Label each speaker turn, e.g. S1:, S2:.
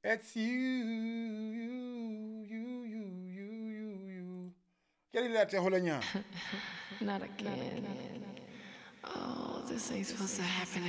S1: It's you. Get it out,
S2: Not again. Oh, this ain't supposed to happen